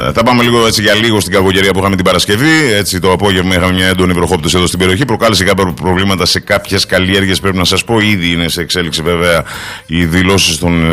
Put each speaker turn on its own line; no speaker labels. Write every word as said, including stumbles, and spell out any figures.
Θα πάμε λίγο έτσι για λίγο στην κακοκαιρία που είχαμε την Παρασκευή. Έτσι το απόγευμα είχαμε μια έντονη βροχόπτωση εδώ στην περιοχή. Προκάλεσε κάποια προβλήματα σε κάποιες καλλιέργειες. Πρέπει να σας πω, ήδη είναι σε εξέλιξη βέβαια οι δηλώσεις των